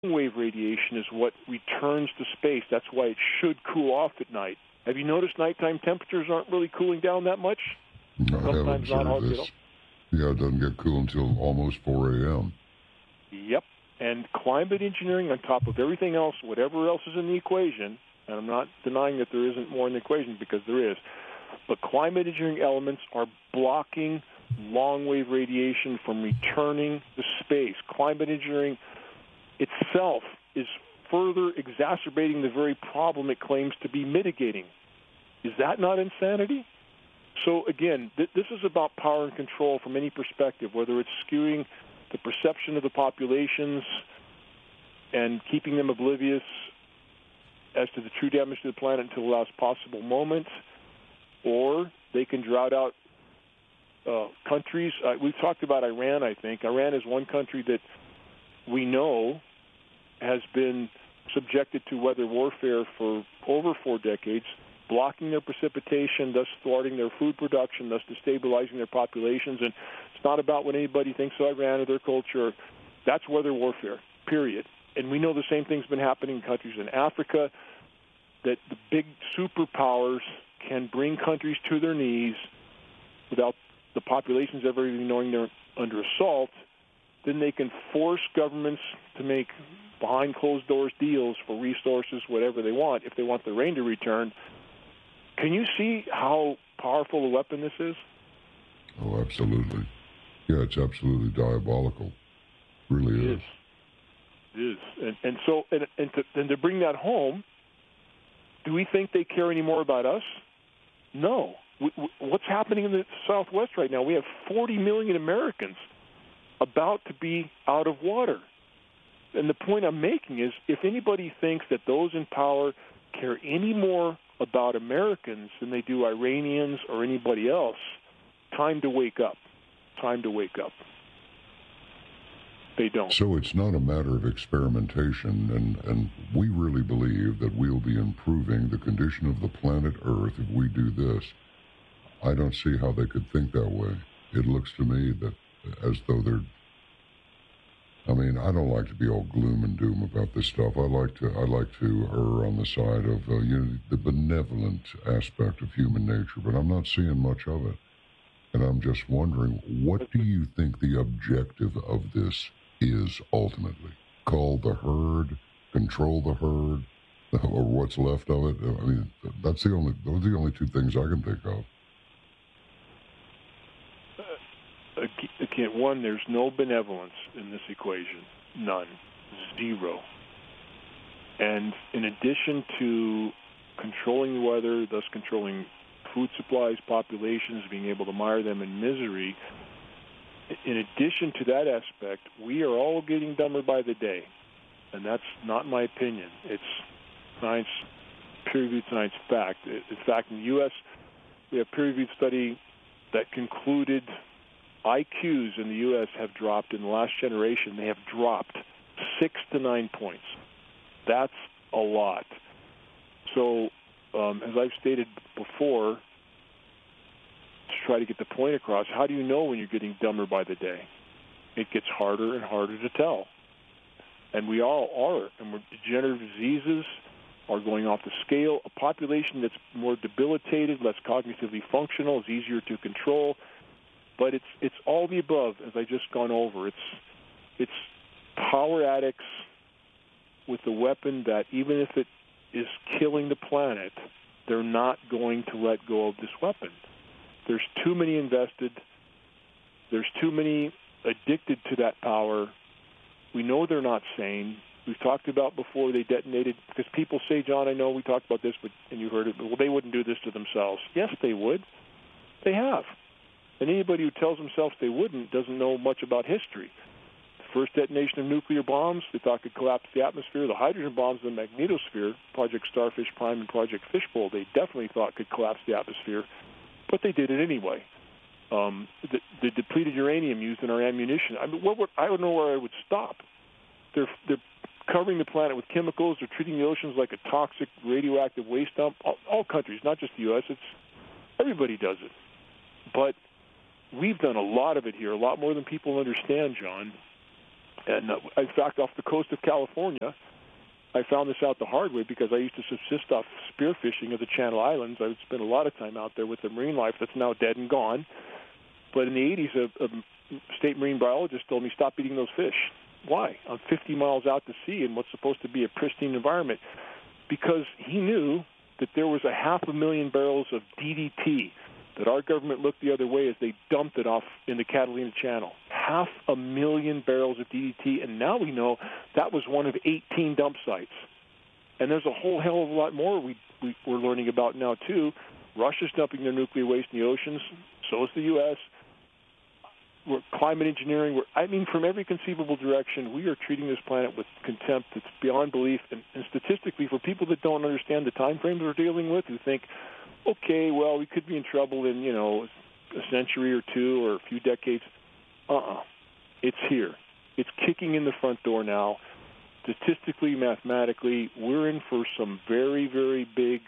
wave radiation is what returns to space. That's why it should cool off at night. Have you noticed nighttime temperatures aren't really cooling down that much? No, I have observed this. Yeah, it doesn't get cool until almost 4 a.m. Yep. And climate engineering on top of everything else, whatever else is in the equation, and I'm not denying that there isn't more in the equation because there is, but climate engineering elements are blocking long-wave radiation from returning to space. Climate engineering itself is further exacerbating the very problem it claims to be mitigating. Is that not insanity? So again, this is about power and control from any perspective, whether it's skewing the perception of the populations and keeping them oblivious as to the true damage to the planet until the last possible moment, or they can drought out countries. We've talked about Iran, I think. Iran is one country that we know has been subjected to weather warfare for over 4 decades, blocking their precipitation, thus thwarting their food production, thus destabilizing their populations. And it's not about what anybody thinks of Iran or their culture. That's weather warfare, period. And we know the same thing's been happening in countries in Africa, that the big superpowers can bring countries to their knees without the populations ever even knowing they're under assault. Then they can force governments to make behind closed doors deals for resources, whatever they want, if they want the rain to return. Can you see how powerful a weapon this is? Oh, absolutely. Yeah, it's absolutely diabolical. It really is. It is. And to bring that home, do we think they care any more about us? No. What's happening in the Southwest right now? We have 40 million Americans about to be out of water. And the point I'm making is, if anybody thinks that those in power care any more about Americans than they do Iranians or anybody else, time to wake up. Time to wake up. They don't. So it's not a matter of experimentation, and we really believe that we'll be improving the condition of the planet Earth if we do this. I don't see how they could think that way. It looks to me that as though they're... I mean, I don't like to be all gloom and doom about this stuff. I like to err on the side of the benevolent aspect of human nature, but I'm not seeing much of it. And I'm just wondering, what do you think the objective of this is ultimately? Call the herd, control the herd, or what's left of it? I mean, those are the only two things I can think of. Again, one, there's no benevolence in this equation. None. Zero. And in addition to controlling the weather, thus controlling food supplies, populations, being able to mire them in misery, in addition to that aspect, we are all getting dumber by the day. And that's not my opinion. It's science, peer-reviewed science fact. In fact, in the U.S., we have a peer-reviewed study that concluded IQs in the U.S. have dropped in the last generation. They have dropped 6 to 9 points. That's a lot. So, as I've stated before, to try to get the point across, how do you know when you're getting dumber by the day? It gets harder and harder to tell. And we all are. And degenerative diseases are going off the scale. A population that's more debilitated, less cognitively functional, is easier to control. But it's all the above, as I just gone over. It's power addicts with a weapon that, even if it is killing the planet, they're not going to let go of this weapon. There's too many invested. There's too many addicted to that power. We know they're not sane. We've talked about before they detonated, because people say, John, I know we talked about this, and you heard it, but well, they wouldn't do this to themselves. Yes, they would. They have. And anybody who tells themselves they wouldn't doesn't know much about history. The first detonation of nuclear bombs, they thought could collapse the atmosphere. The hydrogen bombs in the magnetosphere, Project Starfish Prime and Project Fishbowl, they definitely thought could collapse the atmosphere, but they did it anyway. The depleted uranium used in our ammunition, I mean, I don't know where I would stop. They're covering the planet with chemicals. They're treating the oceans like a toxic radioactive waste dump. All countries, not just the U.S., everybody does it. But we've done a lot of it here, a lot more than people understand, John. And in fact, off the coast of California, I found this out the hard way because I used to subsist off spearfishing of the Channel Islands. I would spend a lot of time out there with the marine life that's now dead and gone. But in the 80s, a state marine biologist told me, stop eating those fish. Why? I'm 50 miles out to sea in what's supposed to be a pristine environment. Because he knew that there was 500,000 barrels of DDT that our government looked the other way as they dumped it off in the Catalina Channel. 500,000 barrels of DDT, and now we know that was one of 18 dump sites. And there's a whole hell of a lot more we're learning about now, too. Russia's dumping their nuclear waste in the oceans. So is the U.S. We're climate engineering. From every conceivable direction, we are treating this planet with contempt that's beyond belief. And statistically, for people that don't understand the time frames we're dealing with, who think, okay, well, we could be in trouble in, a century or two or a few decades. It's here. It's kicking in the front door now. Statistically, mathematically, we're in for some very, very big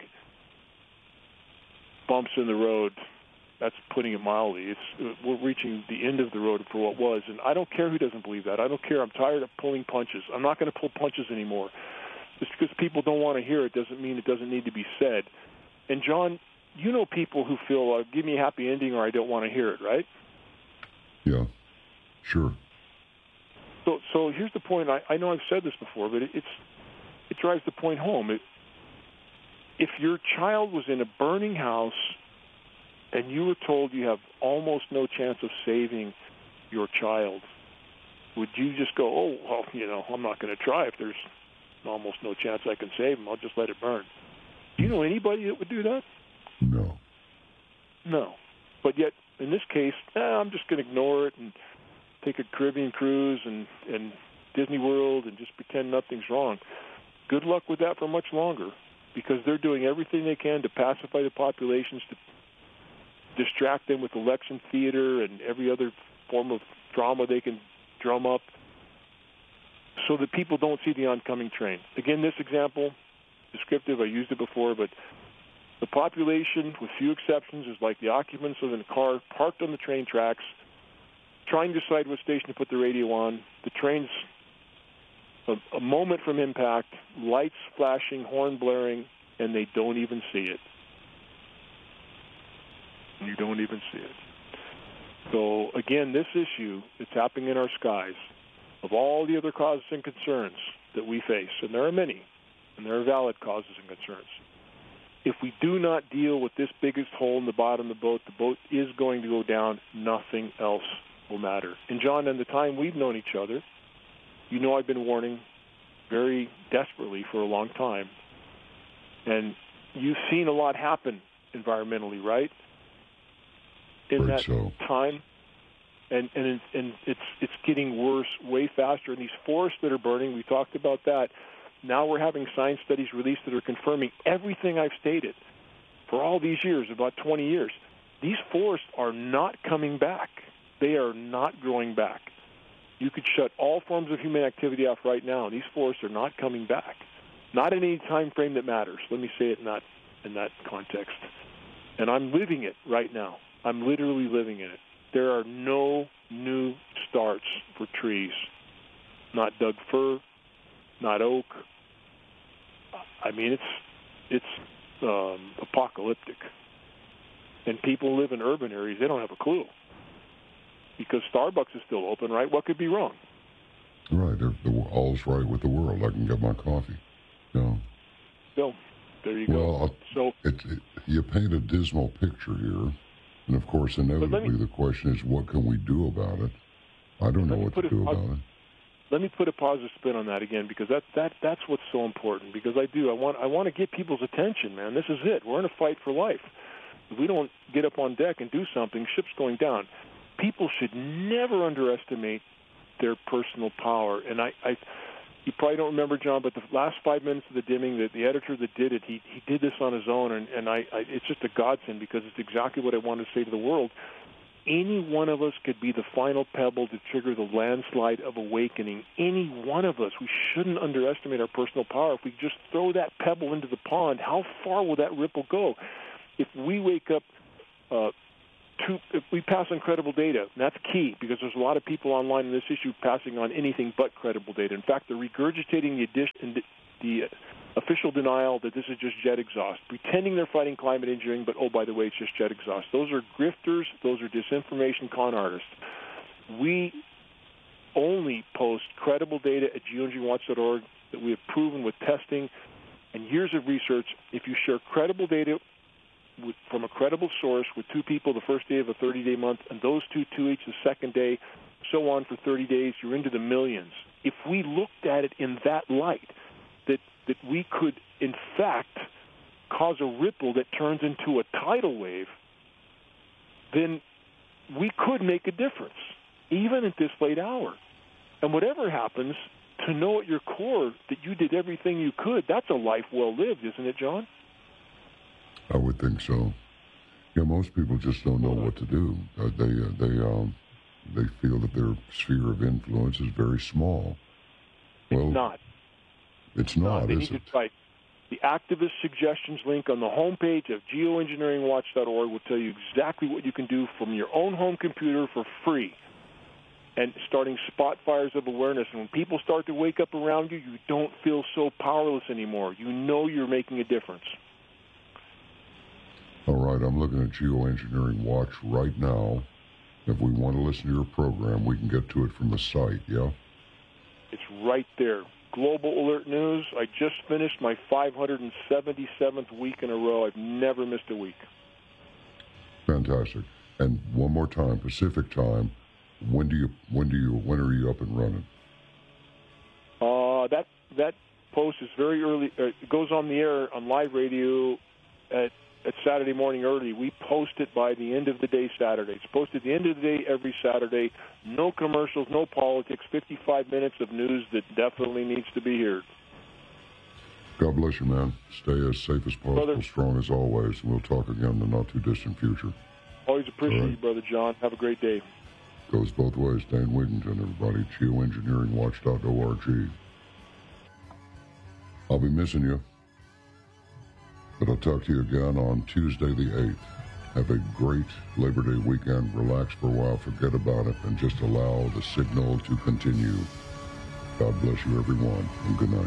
bumps in the road. That's putting it mildly. We're reaching the end of the road for what was, and I don't care who doesn't believe that. I don't care. I'm tired of pulling punches. I'm not going to pull punches anymore. Just because people don't want to hear it doesn't mean it doesn't need to be said. And, John, you know people who feel, give me a happy ending or I don't want to hear it, right? Yeah, sure. So here's the point. I know I've said this before, but it drives the point home. If your child was in a burning house and you were told you have almost no chance of saving your child, would you just go, oh, well, I'm not going to try if there's almost no chance I can save him. I'll just let it burn. Do you know anybody that would do that? No. No. But yet, in this case, I'm just going to ignore it and take a Caribbean cruise and Disney World and just pretend nothing's wrong. Good luck with that for much longer, because they're doing everything they can to pacify the populations, to distract them with election theater and every other form of drama they can drum up so that people don't see the oncoming train. Again, this example, descriptive, I used it before, but the population, with few exceptions, is like the occupants of a car parked on the train tracks, trying to decide what station to put the radio on. The train's a moment from impact, lights flashing, horn blaring, and they don't even see it. You don't even see it. So, again, this issue that's happening in our skies, of all the other causes and concerns that we face, and there are many, and there are valid causes and concerns, if we do not deal with this biggest hole in the bottom of the boat is going to go down. Nothing else will matter. And, John, in the time we've known each other, I've been warning very desperately for a long time. And you've seen a lot happen environmentally, right? In that time. And it's getting worse way faster. And these forests that are burning, we talked about that. Now we're having science studies released that are confirming everything I've stated for all these years, about 20 years. These forests are not coming back. They are not growing back. You could shut all forms of human activity off right now, and these forests are not coming back. Not in any time frame that matters. Let me say it in that context. And I'm living it right now. I'm literally living in it. There are no new starts for trees. Not Doug fir, not oak. It's apocalyptic. And people live in urban areas, they don't have a clue. Because Starbucks is still open, right? What could be wrong? Right. All's right with the world. I can get my coffee. No. So, there you go. Well, you paint a dismal picture here. And, of course, inevitably the question is, what can we do about it? I don't know what to do about it. Let me put a positive spin on that again, because that's what's so important. Because I want to get people's attention, man. This is it. We're in a fight for life. If we don't get up on deck and do something, ship's going down. People should never underestimate their personal power. And you probably don't remember, John, but the last 5 minutes of the dimming, the editor that did it, he did this on his own, and it's just a godsend, because it's exactly what I wanted to say to the world. Any one of us could be the final pebble to trigger the landslide of awakening. Any one of us. We shouldn't underestimate our personal power. If we just throw that pebble into the pond, how far will that ripple go? If we wake up we pass on credible data. And that's key because there's a lot of people online on this issue passing on anything but credible data. In fact, they're regurgitating the official denial that this is just jet exhaust, pretending they're fighting climate engineering, but, oh, by the way, it's just jet exhaust. Those are grifters. Those are disinformation con artists. We only post credible data at geoengineeringwatch.org that we have proven with testing and years of research. If you share credible data from a credible source with two people the first day of a 30-day month, and those two each the second day, so on for 30 days, you're into the millions. If we looked at it in that light, that we could, in fact, cause a ripple that turns into a tidal wave, then we could make a difference, even at this late hour. And whatever happens, to know at your core that you did everything you could, that's a life well lived, isn't it, John? I would think so. Yeah, most people just don't know what to do. They feel that their sphere of influence is very small. Well, it's not. It's not, They is need it? to try. The activist suggestions link on the homepage of geoengineeringwatch.org will tell you exactly what you can do from your own home computer for free. And starting spot fires of awareness. And when people start to wake up around you, you don't feel so powerless anymore. You know you're making a difference. All right, I'm looking at Geoengineering Watch right now. If we want to listen to your program, we can get to it from the site, yeah? It's right there. Global Alert News. I just finished my 577th week in a row. I've never missed a week. Fantastic. And one more time, Pacific time. When are you up and running? That post is very early. It goes on the air on live radio at Saturday morning early. We post it by the end of the day Saturday. It's posted at the end of the day every Saturday. No commercials, no politics, 55 minutes of news that definitely needs to be heard. God bless you, man. Stay as safe as possible, Brother, strong as always, and we'll talk again in the not-too-distant future. Always appreciate All right. you, Brother John. Have a great day. Goes both ways. Dane Wigington, everybody. Geoengineeringwatch.org. I'll be missing you. But I'll talk to you again on Tuesday the 8th. Have a great Labor Day weekend. Relax for a while, forget about it, and just allow the signal to continue. God bless you, everyone, and good night.